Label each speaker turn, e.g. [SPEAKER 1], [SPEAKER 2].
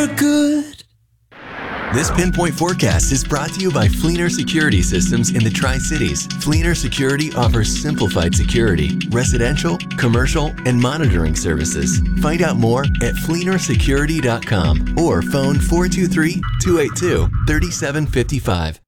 [SPEAKER 1] good.
[SPEAKER 2] This Pinpoint Forecast is brought to you by Fleener Security Systems in the Tri-Cities. Fleener Security offers simplified security, residential, commercial, and monitoring services. Find out more at fleenersecurity.com or phone 423-282-3755.